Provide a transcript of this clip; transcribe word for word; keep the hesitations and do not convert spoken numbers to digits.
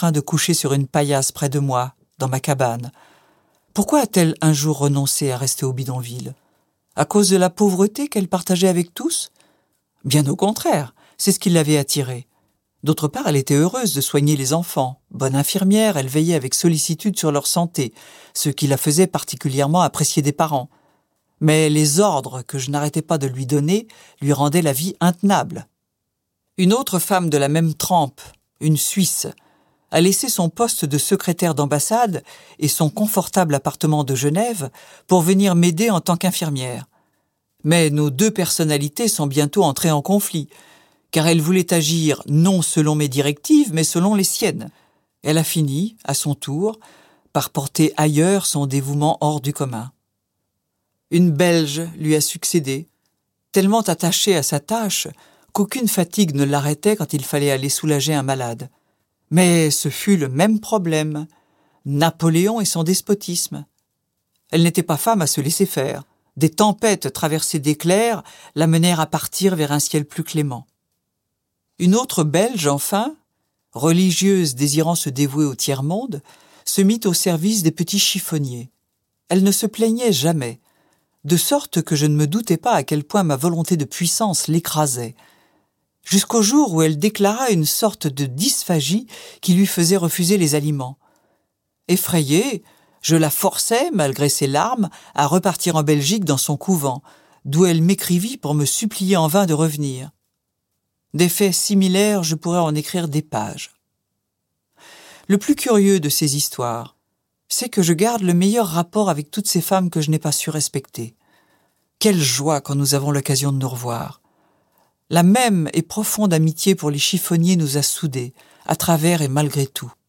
train de coucher sur une paillasse près de moi, dans ma cabane. Pourquoi a-t-elle un jour renoncé à rester au bidonville? À cause de la pauvreté qu'elle partageait avec tous? Bien au contraire, c'est ce qui l'avait attirée. D'autre part, elle était heureuse de soigner les enfants. Bonne infirmière, elle veillait avec sollicitude sur leur santé, ce qui la faisait particulièrement apprécier des parents. Mais les ordres que je n'arrêtais pas de lui donner lui rendaient la vie intenable. Une autre femme de la même trempe, une Suisse, a laissé son poste de secrétaire d'ambassade et son confortable appartement de Genève pour venir m'aider en tant qu'infirmière. Mais nos deux personnalités sont bientôt entrées en conflit, car elle voulait agir non selon mes directives, mais selon les siennes. Elle a fini, à son tour, par porter ailleurs son dévouement hors du commun. Une Belge lui a succédé, tellement attachée à sa tâche qu'aucune fatigue ne l'arrêtait quand il fallait aller soulager un malade. Mais ce fut le même problème, Napoléon et son despotisme. Elle n'était pas femme à se laisser faire. Des tempêtes traversées d'éclairs la menèrent à partir vers un ciel plus clément. Une autre Belge, enfin, religieuse désirant se dévouer au tiers-monde, se mit au service des petits chiffonniers. Elle ne se plaignait jamais, de sorte que je ne me doutais pas à quel point ma volonté de puissance l'écrasait, jusqu'au jour où elle déclara une sorte de dysphagie qui lui faisait refuser les aliments. Effrayée, je la forçai, malgré ses larmes, à repartir en Belgique dans son couvent, d'où elle m'écrivit pour me supplier en vain de revenir. Des faits similaires, je pourrais en écrire des pages. Le plus curieux de ces histoires, c'est que je garde le meilleur rapport avec toutes ces femmes que je n'ai pas su respecter. Quelle joie quand nous avons l'occasion de nous revoir. La même et profonde amitié pour les chiffonniers nous a soudés, à travers et malgré tout.